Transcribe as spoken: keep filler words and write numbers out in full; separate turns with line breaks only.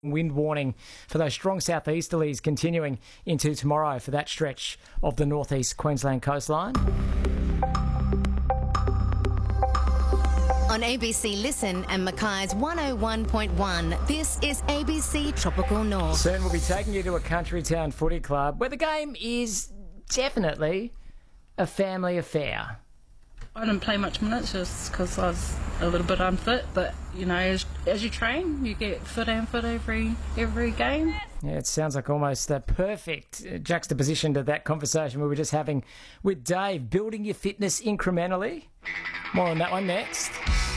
Wind warning for those strong southeasterlies continuing into tomorrow for that stretch of the northeast Queensland coastline.
On A B C Listen and Mackay's one oh one point one, this is A B C Tropical North.
Soon we'll be taking you to a country town footy club where the game is definitely a family affair.
I didn't play much minutes just because I was a little bit unfit, but you know, as, as you train, you get fit and fit every every game.
Yeah, it sounds like almost a perfect juxtaposition to that conversation we were just having with Dave, building your fitness incrementally. More on that one next.